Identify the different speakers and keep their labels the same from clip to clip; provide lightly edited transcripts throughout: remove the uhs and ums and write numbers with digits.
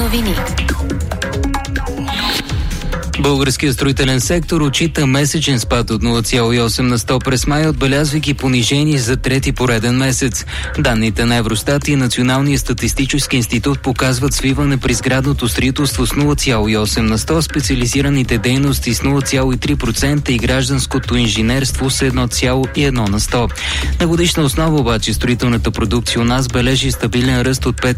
Speaker 1: новини. Българският строителен сектор отчита месечен спад от 0,8% през май, отбелязвайки понижение за трети пореден месец. Данните на Евростат и Националния статистически институт показват свиване при сградното строителство с 0,8%, специализираните дейности с 0,3% и гражданското инженерство с 1,1%. На годишна основа обаче строителната продукция у нас бележи стабилен ръст от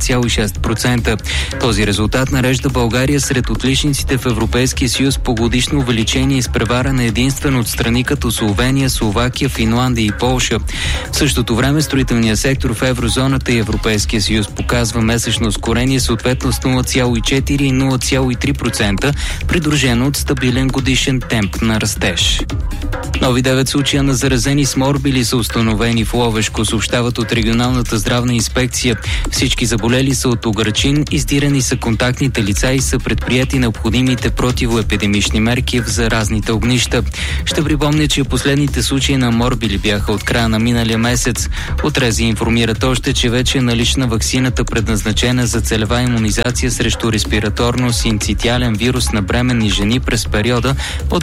Speaker 1: 5,6%. Този резултат нарежда България сред отличниците в Европейския съюз по годишно увеличение, изпреваране единствено от страни като Словения, Словакия, Финландия и Полша. В същото време строителният сектор в еврозоната и Европейския съюз показва месечно ускорение съответно с 0,4 и 0,3%, придружено от стабилен годишен темп на растеж. Нови 9 случая на заразени с морбили са установени в Ловешко, съобщават от регионалната здравна инспекция. Всички заболели са от огърчин, издирани са контактните лица и са предприяти необходимите противоепидемични мерки в заразните огнища. Ще припомня, че последните случаи на морбили бяха от края на миналия месец. Отрези информират още, че вече е налична ваксината, предназначена за целева имунизация срещу респираторно-синцитиален вирус на бременни жени през периода от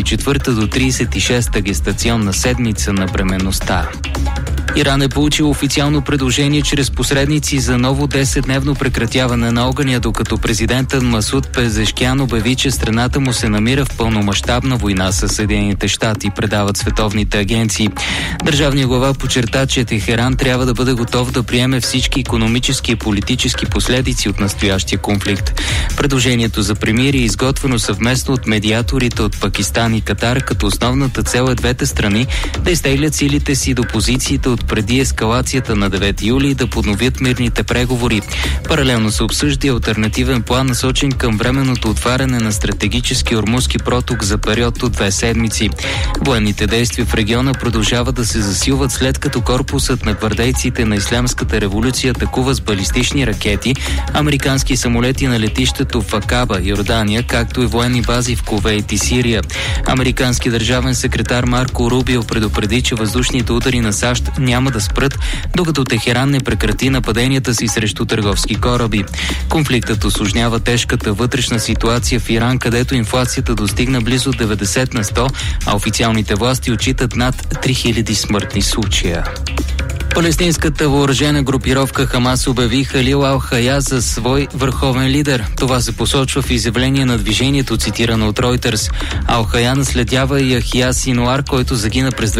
Speaker 1: 24 до 36 гестационна седмица на бременността. Иран е получил официално предложение чрез посредници за ново 10-дневно прекратяване на огъня, докато президентът Масуд Пезешкян обяви, че страната му се намира в пълномащабна война с Съединените щати, предават световните агенции. Държавният глава подчерта, че Техеран трябва да бъде готов да приеме всички икономически и политически последици от настоящия конфликт. Предложението за примирие е изготвено съвместно от медиаторите от Пакистан и Катар, като основната цел е двете страни да изтеглят силите си до позициите от преди ескалацията на 9 юли и да подновят мирните преговори. Паралелно се обсъжда и алтернативен план, насочен към временното отваряне на стратегически Ормузски проток за период от 2 седмици. Военните действия в региона продължават да се засилват, след като корпусът на гвардейците на Ислямската революция атакува с балистични ракети американски самолети на летището в Акаба, Йордания, както и военни бази в Кувейт и Сирия. Американски държавен секретар Марко Рубио предупреди, че въздушните удари на САЩ няма да спрат, докато Техеран не прекрати нападенията си срещу търговски кораби. Конфликтът усложнява тежката вътрешна ситуация в Иран, където инфлацията достигна близо 90%, а официалните власти отчитат над 3000 смъртни случая. Палестинската въоръжена групировка Хамас обяви Халил Ал-Хая за свой върховен лидер. Това се посочва в изявление на движението, цитирано от Reuters. Ал-Хая наследява Яхия Синуар, който загина през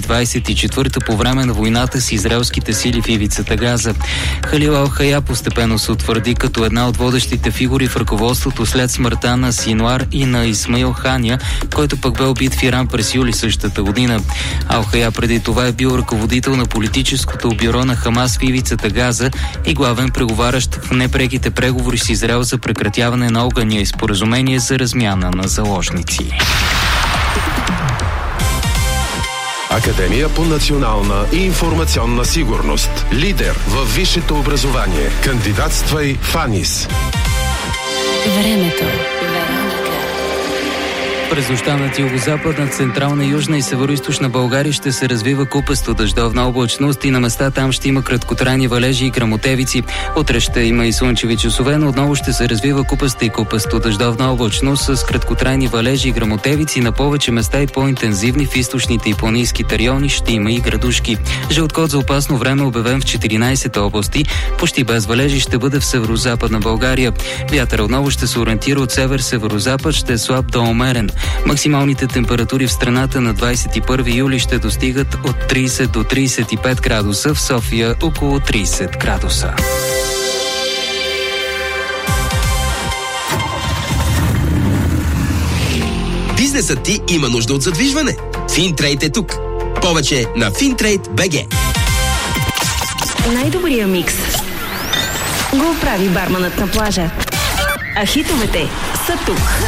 Speaker 1: 2024 по време на войната с израелските сили в ивицата Газа. Халил Ал-Хая постепенно се утвърди като една от водещите фигури в ръководството след смъртта на Синуар и на Исмаил Хания, който пък бе убит в Иран през юли същата година. Ал-Хая преди това е бил ръководител на политическото бюро на Хамас в ивицата Газа и главен преговарящ в непреките преговори с Израел за прекратяване на огъня и споразумение за размяна на заложници.
Speaker 2: Академия по национална и информационна сигурност. Лидер във висшето образование. Кандидатствай в АНИС.
Speaker 1: Времето.
Speaker 3: През нощта над югозападна, централна, южна и североизточна България ще се развива купесто дъждовна облачност и на места там ще има краткотрайни валежи и гръмотевици. Утре ще има и слънчеви часове, но отново ще се развива купеста и купесто дъждовна облачност с краткотрайни валежи и гръмотевици. На повече места и по-интензивни в източните и планинските райони ще има и градушки. Жълт код за опасно време обявен в 14 области. Почти без валежи ще бъде в северозападна България. Вятър отново ще се ориентира от север-северозапад, ще е слаб до умерен. Максималните температури в страната на 21 юли ще достигат от 30 до 35 градуса, в София около 30 градуса.
Speaker 4: Бизнесът ти има нужда от задвижване. Финтрейд е тук. Повече на Fintrade.bg.
Speaker 5: Най-добрия микс го прави барманът на плажа. А хитовете са тук.